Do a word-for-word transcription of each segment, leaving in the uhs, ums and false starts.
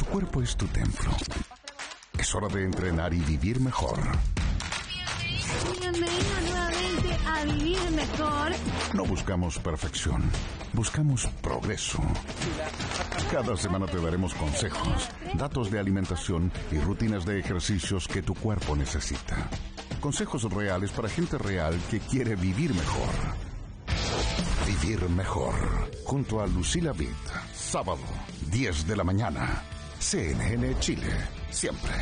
cuerpo es tu templo. Es hora de entrenar y vivir mejor. Bienvenido nuevamente a Vivir Mejor. No buscamos perfección, buscamos progreso. Cada semana te daremos consejos, datos de alimentación y rutinas de ejercicios que tu cuerpo necesita. Consejos reales para gente real que quiere vivir mejor. Vivir Mejor, junto a Lucila Vitt. Sábado, diez de la mañana. C N N Chile, siempre.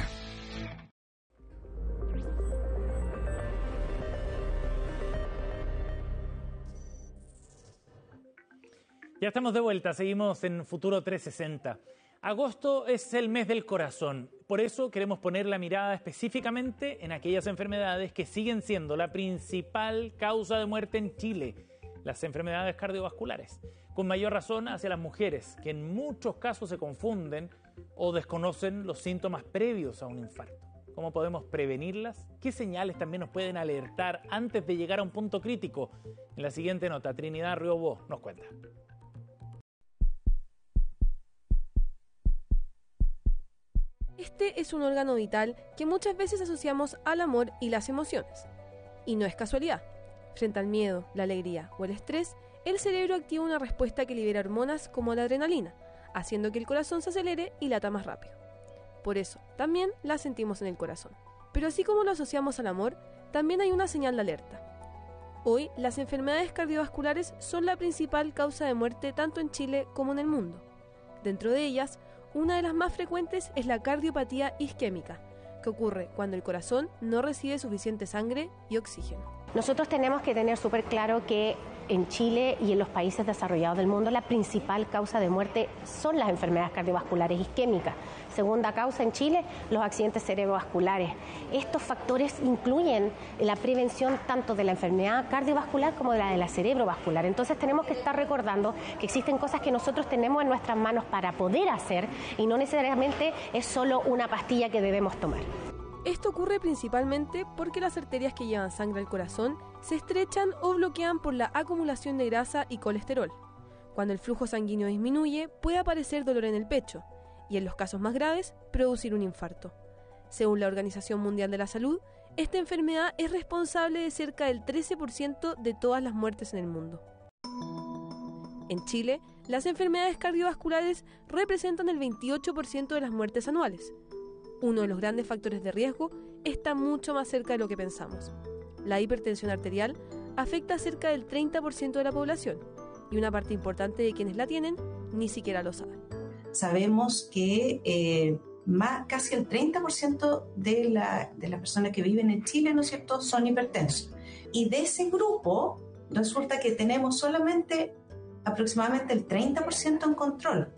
Ya estamos de vuelta, seguimos en Futuro trescientos sesenta. Agosto es el mes del corazón, por eso queremos poner la mirada específicamente en aquellas enfermedades que siguen siendo la principal causa de muerte en Chile, las enfermedades cardiovasculares, con mayor razón hacia las mujeres, que en muchos casos se confunden o desconocen los síntomas previos a un infarto. ¿Cómo podemos prevenirlas? ¿Qué señales también nos pueden alertar antes de llegar a un punto crítico? En la siguiente nota, Trinidad Riobó nos cuenta. Este es un órgano vital que muchas veces asociamos al amor y las emociones. Y no es casualidad. Frente al miedo, la alegría o el estrés, el cerebro activa una respuesta que libera hormonas como la adrenalina, haciendo que el corazón se acelere y lata más rápido. Por eso, también la sentimos en el corazón. Pero así como lo asociamos al amor, también hay una señal de alerta. Hoy, las enfermedades cardiovasculares son la principal causa de muerte tanto en Chile como en el mundo. Dentro de ellas, una de las más frecuentes es la cardiopatía isquémica, que ocurre cuando el corazón no recibe suficiente sangre y oxígeno. Nosotros tenemos que tener súper claro que en Chile y en los países desarrollados del mundo la principal causa de muerte son las enfermedades cardiovasculares isquémicas. Segunda causa en Chile, los accidentes cerebrovasculares. Estos factores incluyen la prevención tanto de la enfermedad cardiovascular como de la de la cerebrovascular. Entonces tenemos que estar recordando que existen cosas que nosotros tenemos en nuestras manos para poder hacer y no necesariamente es solo una pastilla que debemos tomar. Esto ocurre principalmente porque las arterias que llevan sangre al corazón se estrechan o bloquean por la acumulación de grasa y colesterol. Cuando el flujo sanguíneo disminuye, puede aparecer dolor en el pecho y, en los casos más graves, producir un infarto. Según la Organización Mundial de la Salud, esta enfermedad es responsable de cerca del trece por ciento de todas las muertes en el mundo. En Chile, las enfermedades cardiovasculares representan el veintiocho por ciento de las muertes anuales. Uno de los grandes factores de riesgo está mucho más cerca de lo que pensamos. La hipertensión arterial afecta a cerca del treinta por ciento de la población y una parte importante de quienes la tienen ni siquiera lo saben. Sabemos que eh, más, casi el treinta por ciento de, la, de las personas que viven en Chile, ¿no es cierto?, son hipertensos. Y de ese grupo resulta que tenemos solamente aproximadamente el treinta por ciento en control.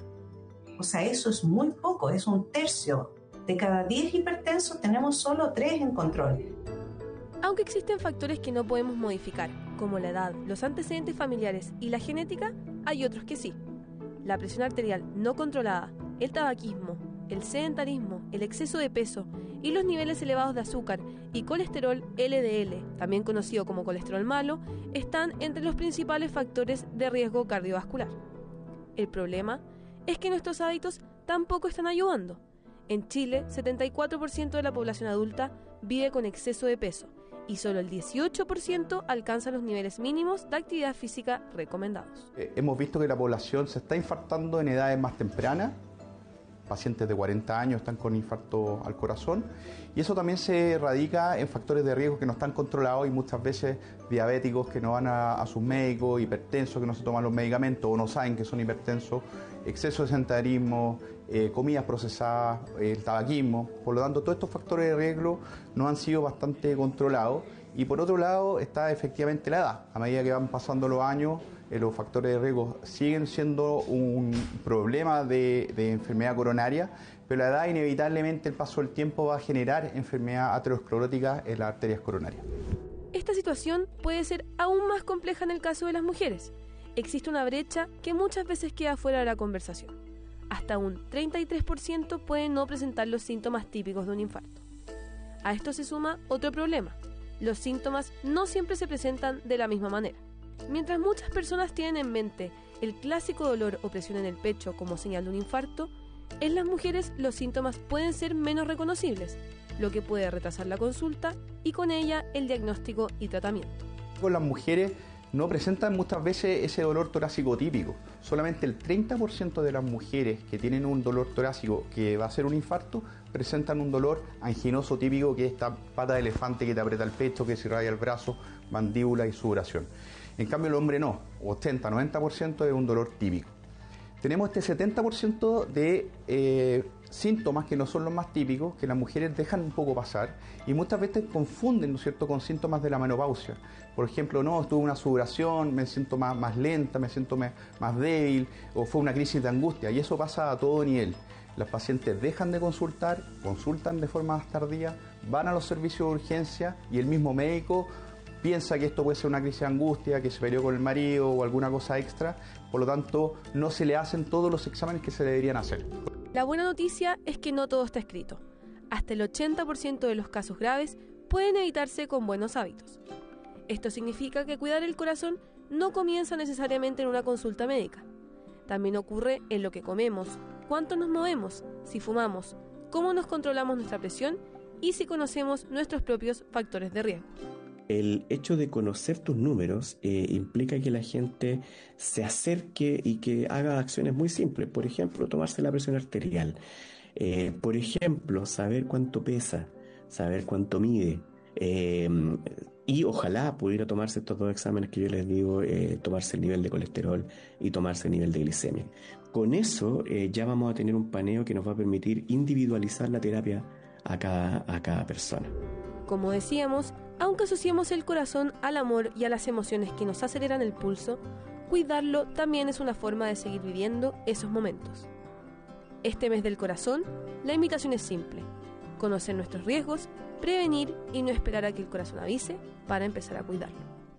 O sea, eso es muy poco, es un tercio. De cada diez hipertensos tenemos solo tres en control. Aunque existen factores que no podemos modificar, como la edad, los antecedentes familiares y la genética, hay otros que sí. La presión arterial no controlada, el tabaquismo, el sedentarismo, el exceso de peso y los niveles elevados de azúcar y colesterol L D L, también conocido como colesterol malo, están entre los principales factores de riesgo cardiovascular. El problema es que nuestros hábitos tampoco están ayudando. En Chile, setenta y cuatro por ciento de la población adulta vive con exceso de peso y solo el dieciocho por ciento alcanza los niveles mínimos de actividad física recomendados. Eh, hemos visto que la población se está infartando en edades más tempranas. Pacientes de cuarenta años están con infarto al corazón y eso también se radica en factores de riesgo que no están controlados y muchas veces diabéticos que no van a, a sus médicos, hipertensos que no se toman los medicamentos o no saben que son hipertensos, exceso de sedentarismo, eh, comidas procesadas, eh, el tabaquismo. Por lo tanto, todos estos factores de riesgo no han sido bastante controlados y por otro lado está efectivamente la edad. A medida que van pasando los años, Eh, los factores de riesgo siguen siendo un problema de, de enfermedad coronaria, pero la edad inevitablemente el paso del tiempo va a generar enfermedad aterosclerótica en las arterias coronarias. Esta situación puede ser aún más compleja en el caso de las mujeres. Existe una brecha que muchas veces queda fuera de la conversación. Hasta un treinta y tres por ciento pueden no presentar los síntomas típicos de un infarto. A esto se suma otro problema. Los síntomas no siempre se presentan de la misma manera. Mientras muchas personas tienen en mente el clásico dolor o presión en el pecho como señal de un infarto, En las mujeres los síntomas pueden ser menos reconocibles, lo que puede retrasar la consulta y con ella el diagnóstico y tratamiento. Con las mujeres no presentan muchas veces ese dolor torácico típico. Solamente el treinta por ciento de las mujeres que tienen un dolor torácico que va a ser un infarto presentan un dolor anginoso típico, que es esta pata de elefante que te aprieta el pecho, que se irradia el brazo, mandíbula y sudoración. En cambio el hombre no, ochenta a noventa por ciento es un dolor típico. Tenemos este setenta por ciento de eh, síntomas que no son los más típicos, que las mujeres dejan un poco pasar y muchas veces confunden, ¿no es cierto?, con síntomas de la menopausia. Por ejemplo, no, tuve una sudoración, me siento más, más lenta, me siento más, más débil, o fue una crisis de angustia, y eso pasa a todo nivel. Las pacientes dejan de consultar, consultan de forma más tardía, van a los servicios de urgencia y el mismo médico piensa que esto puede ser una crisis de angustia, que se peleó con el marido o alguna cosa extra, por lo tanto no se le hacen todos los exámenes que se deberían hacer. La buena noticia es que no todo está escrito. Hasta el ochenta por ciento de los casos graves pueden evitarse con buenos hábitos. Esto significa que cuidar el corazón no comienza necesariamente en una consulta médica. También ocurre en lo que comemos, cuánto nos movemos, si fumamos, cómo nos controlamos nuestra presión y si conocemos nuestros propios factores de riesgo. El hecho de conocer tus números eh, implica que la gente se acerque y que haga acciones muy simples. Por ejemplo, tomarse la presión arterial. Eh, por ejemplo, saber cuánto pesa, saber cuánto mide. Eh, y ojalá pudiera tomarse estos dos exámenes que yo les digo, eh, tomarse el nivel de colesterol y tomarse el nivel de glicemia. Con eso eh, ya vamos a tener un paneo que nos va a permitir individualizar la terapia a cada, a cada persona. Como decíamos, aunque asociemos el corazón al amor y a las emociones que nos aceleran el pulso, cuidarlo también es una forma de seguir viviendo esos momentos. Este mes del corazón, la invitación es simple: conocer nuestros riesgos, prevenir y no esperar a que el corazón avise para empezar a cuidarlo.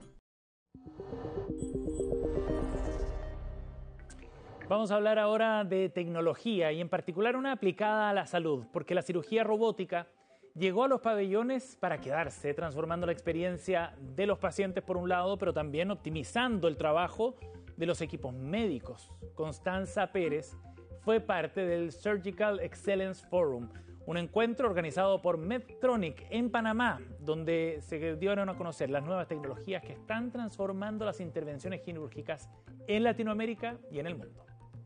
Vamos a hablar ahora de tecnología y en particular una aplicada a la salud, porque la cirugía robótica llegó a los pabellones para quedarse, transformando la experiencia de los pacientes por un lado, pero también optimizando el trabajo de los equipos médicos. Constanza Pérez fue parte del Surgical Excellence Forum, un encuentro organizado por Medtronic en Panamá, donde se dieron a conocer las nuevas tecnologías que están transformando las intervenciones quirúrgicas en Latinoamérica y en el mundo.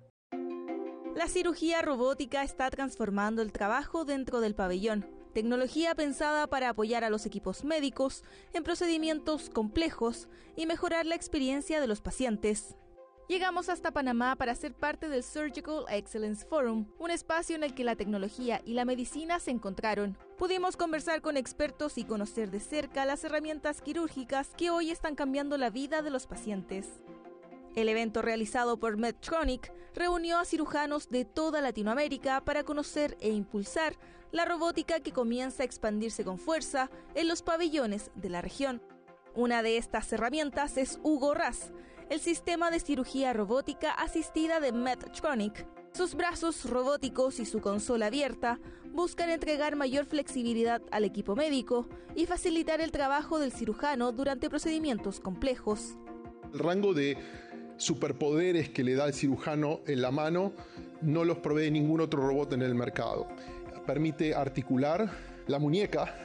La cirugía robótica está transformando el trabajo dentro del pabellón. Tecnología pensada para apoyar a los equipos médicos en procedimientos complejos y mejorar la experiencia de los pacientes. Llegamos hasta Panamá para ser parte del Surgical Excellence Forum, un espacio en el que la tecnología y la medicina se encontraron. Pudimos conversar con expertos y conocer de cerca las herramientas quirúrgicas que hoy están cambiando la vida de los pacientes. El evento realizado por Medtronic reunió a cirujanos de toda Latinoamérica para conocer e impulsar la robótica que comienza a expandirse con fuerza en los pabellones de la región. Una de estas herramientas es Hugo Ras, el sistema de cirugía robótica asistida de Medtronic. Sus brazos robóticos y su consola abierta buscan entregar mayor flexibilidad al equipo médico y facilitar el trabajo del cirujano durante procedimientos complejos. El rango de superpoderes que le da el cirujano en la mano no los provee ningún otro robot en el mercado. Permite articular la muñeca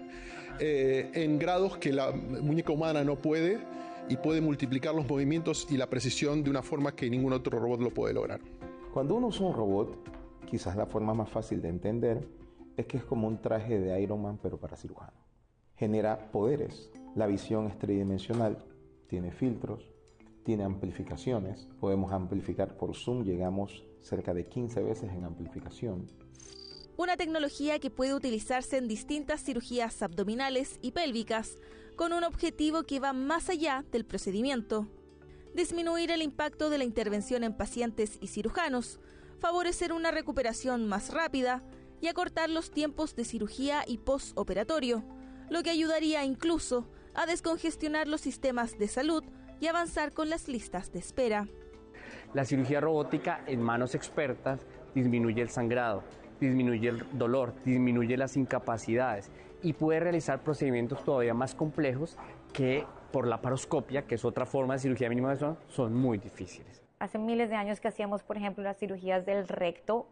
eh, en grados que la muñeca humana no puede, y puede multiplicar los movimientos y la precisión de una forma que ningún otro robot lo puede lograr. Cuando uno usa un robot, quizás la forma más fácil de entender es que es como un traje de Iron Man pero para cirujano. Genera poderes. La visión es tridimensional, tiene filtros, tiene amplificaciones. Podemos amplificar por Zoom, llegamos cerca de quince veces en amplificación. Una tecnología que puede utilizarse en distintas cirugías abdominales y pélvicas, con un objetivo que va más allá del procedimiento: disminuir el impacto de la intervención en pacientes y cirujanos, favorecer una recuperación más rápida y acortar los tiempos de cirugía y postoperatorio, lo que ayudaría incluso a descongestionar los sistemas de salud y avanzar con las listas de espera. La cirugía robótica en manos expertas disminuye el sangrado, disminuye el dolor, disminuye las incapacidades y puede realizar procedimientos todavía más complejos que por la laparoscopia, que es otra forma de cirugía mínima invasiva, son muy difíciles. Hace miles de años que hacíamos, por ejemplo, las cirugías del recto,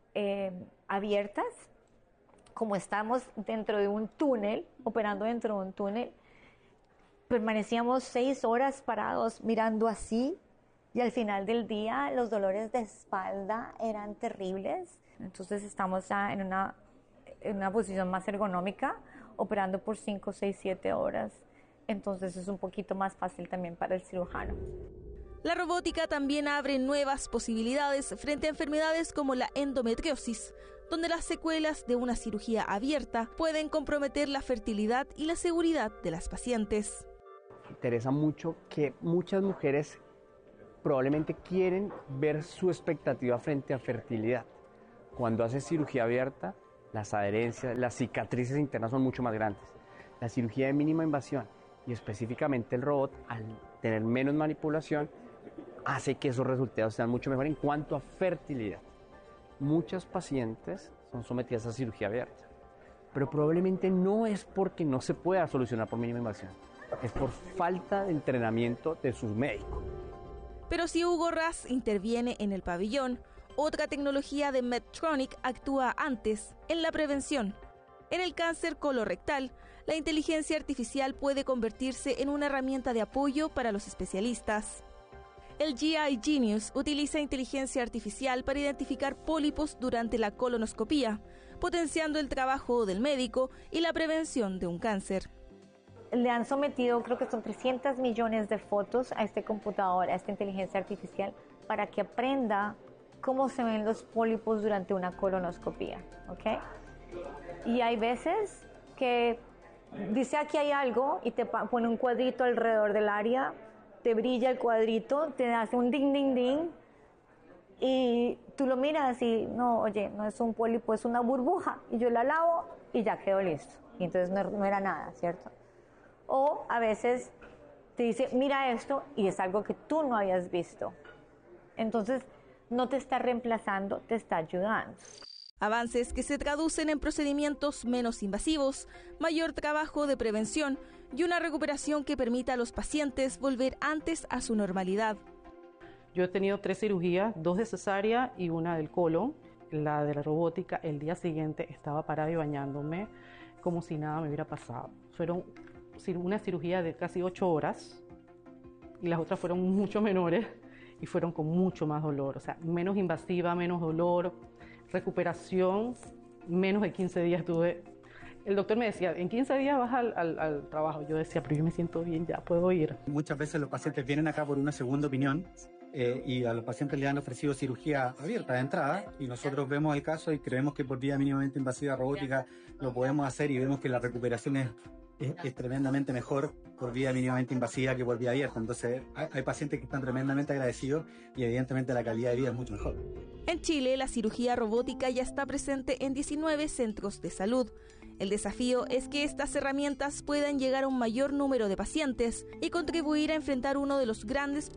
eh, abiertas, como estamos dentro de un túnel, operando dentro de un túnel, permanecíamos seis horas parados mirando así y al final del día los dolores de espalda eran terribles. Entonces estamos ya en una, en una posición más ergonómica, operando por cinco, seis, siete horas. Entonces es un poquito más fácil también para el cirujano. La robótica también abre nuevas posibilidades frente a enfermedades como la endometriosis, donde las secuelas de una cirugía abierta pueden comprometer la fertilidad y la seguridad de las pacientes. Me interesa mucho que muchas mujeres probablemente quieren ver su expectativa frente a fertilidad. Cuando haces cirugía abierta, las adherencias, las cicatrices internas son mucho más grandes. La cirugía de mínima invasión y específicamente el robot, al tener menos manipulación, hace que esos resultados sean mucho mejor en cuanto a fertilidad. Muchas pacientes son sometidas a cirugía abierta, pero probablemente no es porque no se pueda solucionar por mínima invasión, es por falta de entrenamiento de sus médicos. Pero si Hugo Ras interviene en el pabellón, otra tecnología de Medtronic actúa antes, en la prevención. En el cáncer colorectal, la inteligencia artificial puede convertirse en una herramienta de apoyo para los especialistas. El G I Genius utiliza inteligencia artificial para identificar pólipos durante la colonoscopía, potenciando el trabajo del médico y la prevención de un cáncer. Le han sometido, creo que son trescientos millones de fotos a este computador, a esta inteligencia artificial, para que aprenda cómo se ven los pólipos durante una colonoscopía, ¿ok? Y hay veces que dice aquí hay algo y te pone un cuadrito alrededor del área, te brilla el cuadrito, te hace un ding, ding, ding, y tú lo miras y no, oye, no es un pólipo, es una burbuja, y yo la lavo y ya quedó listo. Y entonces no, no era nada, ¿cierto? O a veces te dice, mira esto, y es algo que tú no habías visto. Entonces, no te está reemplazando, te está ayudando. Avances que se traducen en procedimientos menos invasivos, mayor trabajo de prevención y una recuperación que permita a los pacientes volver antes a su normalidad. Yo he tenido tres cirugías, dos de cesárea y una del colon. La de la robótica, el día siguiente estaba parada y bañándome como si nada me hubiera pasado. Fueron una cirugía de casi ocho horas y las otras fueron mucho menores y fueron con mucho más dolor, o sea, menos invasiva, menos dolor, recuperación, menos de quince días tuve. El doctor me decía, en quince días vas al, al, al trabajo. Yo decía, pero yo me siento bien, ya puedo ir. Muchas veces los pacientes vienen acá por una segunda opinión eh, y a los pacientes les han ofrecido cirugía abierta de entrada y nosotros vemos el caso y creemos que por vía mínimamente invasiva robótica lo podemos hacer y vemos que la recuperación es, es, es tremendamente mejor por vía mínimamente invasiva que por vía abierta. Entonces hay, hay pacientes que están tremendamente agradecidos y evidentemente la calidad de vida es mucho mejor. En Chile, la cirugía robótica ya está presente en diecinueve centros de salud. El desafío es que estas herramientas puedan llegar a un mayor número de pacientes y contribuir a enfrentar uno de los grandes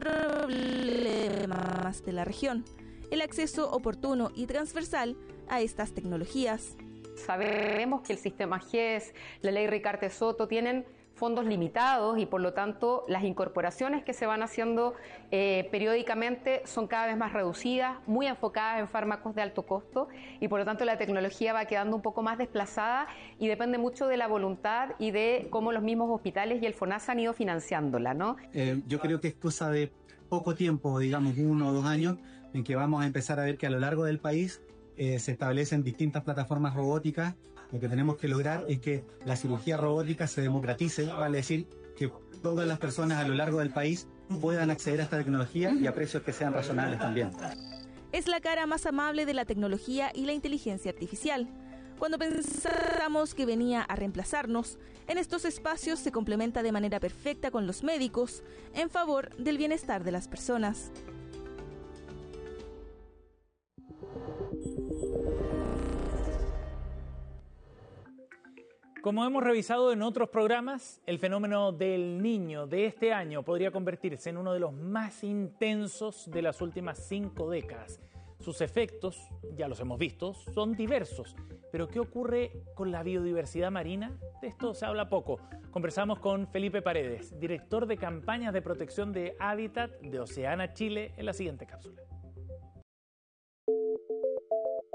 problemas de la región, el acceso oportuno y transversal a estas tecnologías. Sabemos que el sistema G E S, la ley Ricarte Soto tienen fondos limitados y por lo tanto las incorporaciones que se van haciendo eh, periódicamente son cada vez más reducidas, muy enfocadas en fármacos de alto costo y por lo tanto la tecnología va quedando un poco más desplazada y depende mucho de la voluntad y de cómo los mismos hospitales y el FONASA han ido financiándola, ¿no? Eh, yo creo que es cosa de poco tiempo, digamos uno o dos años, en que vamos a empezar a ver que a lo largo del país eh, se establecen distintas plataformas robóticas. Lo que tenemos que lograr es que la cirugía robótica se democratice, vale decir que todas las personas a lo largo del país puedan acceder a esta tecnología y a precios que sean razonables también. Es la cara más amable de la tecnología y la inteligencia artificial. Cuando pensamos que venía a reemplazarnos, en estos espacios se complementa de manera perfecta con los médicos en favor del bienestar de las personas. Como hemos revisado en otros programas, el fenómeno del Niño de este año podría convertirse en uno de los más intensos de las últimas cinco décadas. Sus efectos, ya los hemos visto, son diversos. Pero ¿qué ocurre con la biodiversidad marina? De esto se habla poco. Conversamos con Felipe Paredes, director de campañas de protección de hábitat de Oceana Chile, en la siguiente cápsula.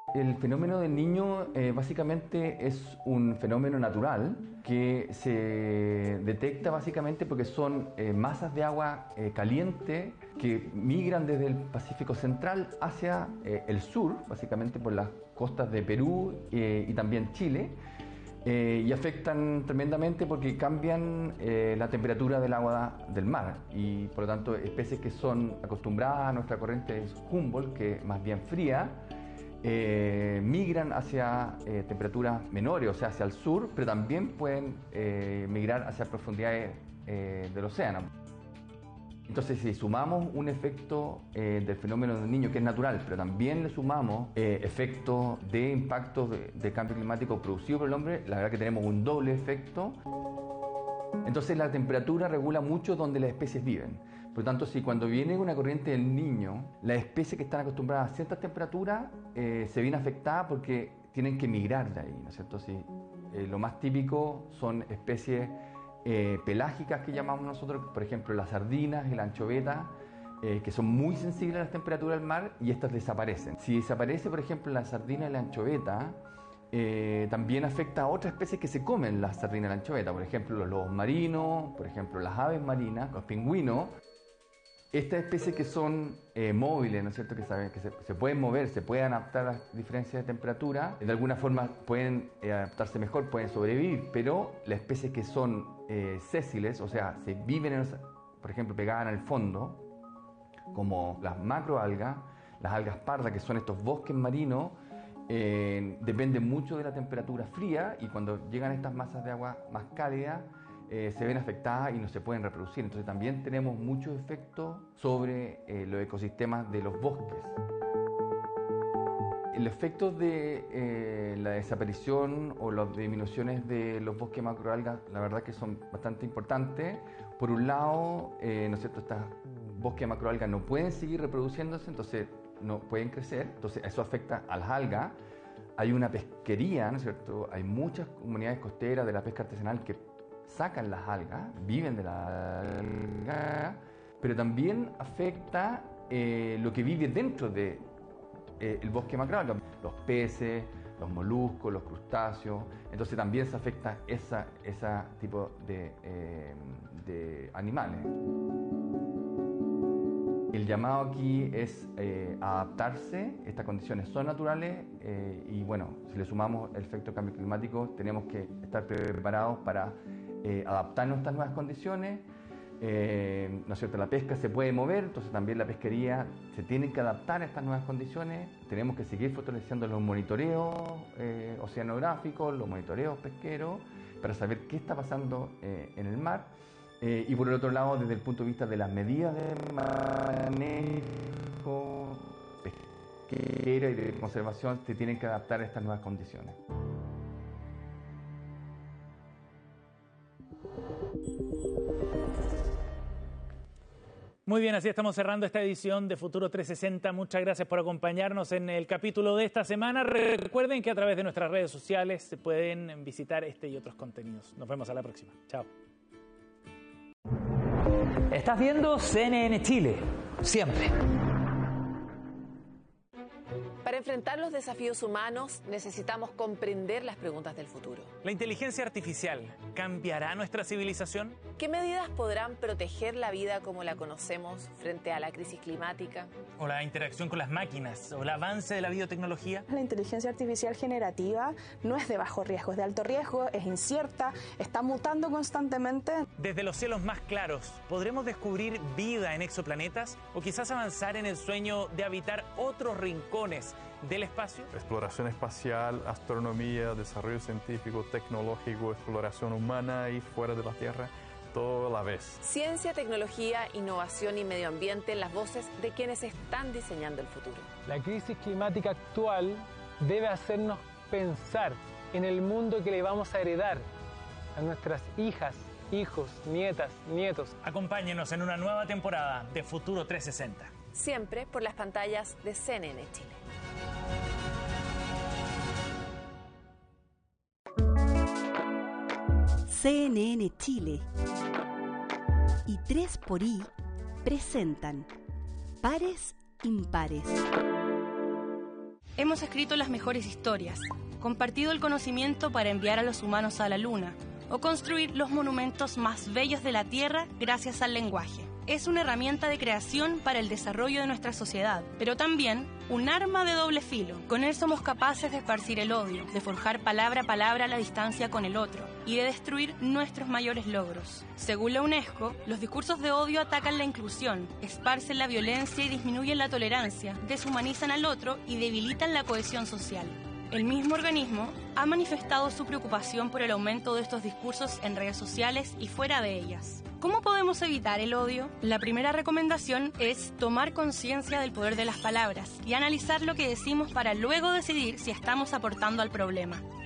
El fenómeno del Niño eh, básicamente es un fenómeno natural que se detecta básicamente porque son eh, masas de agua eh, caliente que migran desde el Pacífico Central hacia eh, el sur, básicamente por las costas de Perú eh, y también Chile, eh, y afectan tremendamente porque cambian eh, la temperatura del agua del mar y por lo tanto especies que son acostumbradas a nuestra corriente Humboldt, que es más bien fría, Eh, migran hacia eh, temperaturas menores, o sea, hacia el sur, pero también pueden eh, migrar hacia profundidades eh, del océano. Entonces, si sumamos un efecto eh, del fenómeno del Niño, que es natural, pero también le sumamos eh, efectos de impactos de, de cambio climático producido por el hombre, la verdad que tenemos un doble efecto. Entonces, la temperatura regula mucho donde las especies viven. Por lo tanto, si cuando viene una corriente del Niño, las especies que están acostumbradas a ciertas temperaturas eh, se ven afectadas porque tienen que migrar de ahí, ¿no es cierto? Si, eh, lo más típico son especies eh, pelágicas que llamamos nosotros, por ejemplo, las sardinas y la anchoveta, eh, que son muy sensibles a las temperaturas del mar y estas desaparecen. Si desaparece, por ejemplo, la sardina y la anchoveta, Eh, también afecta a otras especies que se comen la sardina y la anchoveta, por ejemplo los lobos marinos, por ejemplo las aves marinas, los pingüinos. Estas especies que son eh, móviles, ¿no es cierto?, que, saben, que se, se pueden mover, se pueden adaptar a las diferencias de temperatura, de alguna forma pueden eh, adaptarse mejor, pueden sobrevivir, pero las especies que son eh, sésiles, o sea, se viven, en, por ejemplo, pegadas en el fondo, como las macroalgas, las algas pardas, que son estos bosques marinos, Eh, depende mucho de la temperatura fría y cuando llegan estas masas de agua más cálidas eh, se ven afectadas y no se pueden reproducir. Entonces también tenemos muchos efectos sobre eh, los ecosistemas de los bosques. El efecto de eh, la desaparición o las disminuciones de los bosques macroalgas, la verdad que son bastante importantes. Por un lado, eh, ¿no es cierto?, estas bosques macroalgas no pueden seguir reproduciéndose, entonces no pueden crecer, entonces eso afecta a las algas. Hay una pesquería, ¿no es cierto? Hay muchas comunidades costeras de la pesca artesanal que sacan las algas, viven de la alga, pero también afecta eh, lo que vive dentro del de, eh, bosque macroalga, los peces, los moluscos, los crustáceos. Entonces también se afecta esa, ese tipo de, eh, de animales. El llamado aquí es eh, adaptarse, estas condiciones son naturales eh, y bueno, si le sumamos el efecto del cambio climático, tenemos que estar preparados para eh, adaptarnos a estas nuevas condiciones. Eh, ¿no es cierto? La pesca se puede mover, entonces también la pesquería se tiene que adaptar a estas nuevas condiciones. Tenemos que seguir fortaleciendo los monitoreos eh, oceanográficos, los monitoreos pesqueros, para saber qué está pasando eh, en el mar. Eh, y por el otro lado, desde el punto de vista de las medidas de manejo pesquera y de conservación, se tienen que adaptar a estas nuevas condiciones. Muy bien, así estamos cerrando esta edición de Futuro trescientos sesenta. Muchas gracias por acompañarnos en el capítulo de esta semana. Recuerden que a través de nuestras redes sociales se pueden visitar este y otros contenidos. Nos vemos a la próxima. Chao. Estás viendo C N N Chile, siempre. Para enfrentar los desafíos humanos necesitamos comprender las preguntas del futuro. ¿La inteligencia artificial cambiará nuestra civilización? ¿Qué medidas podrán proteger la vida como la conocemos frente a la crisis climática? ¿O la interacción con las máquinas? ¿O el avance de la biotecnología? La inteligencia artificial generativa no es de bajo riesgo, es de alto riesgo, es incierta, está mutando constantemente. Desde los cielos más claros, ¿podremos descubrir vida en exoplanetas? ¿O quizás avanzar en el sueño de habitar otros rincones del espacio? Exploración espacial, astronomía, desarrollo científico, tecnológico, exploración humana y fuera de la Tierra, todo a la vez. Ciencia, tecnología, innovación y medio ambiente en las voces de quienes están diseñando el futuro. La crisis climática actual debe hacernos pensar en el mundo que le vamos a heredar a nuestras hijas, hijos, nietas, nietos. Acompáñenos en una nueva temporada de Futuro trescientos sesenta. Siempre por las pantallas de C N N Chile. C N N Chile y tres por I presentan Pares Impares. Hemos escrito las mejores historias, compartido el conocimiento para enviar a los humanos a la luna o construir los monumentos más bellos de la Tierra gracias al lenguaje. Es una herramienta de creación para el desarrollo de nuestra sociedad, pero también un arma de doble filo. Con él somos capaces de esparcir el odio, de forjar palabra a palabra la distancia con el otro y de destruir nuestros mayores logros. Según la UNESCO, los discursos de odio atacan la inclusión, esparcen la violencia y disminuyen la tolerancia, deshumanizan al otro y debilitan la cohesión social. El mismo organismo ha manifestado su preocupación por el aumento de estos discursos en redes sociales y fuera de ellas. ¿Cómo podemos evitar el odio? La primera recomendación es tomar conciencia del poder de las palabras y analizar lo que decimos para luego decidir si estamos aportando al problema.